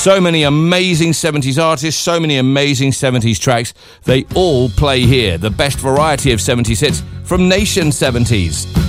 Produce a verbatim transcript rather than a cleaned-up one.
So many amazing seventies artists, so many amazing seventies tracks. They all play here. The best variety of seventies hits from Nation seventies.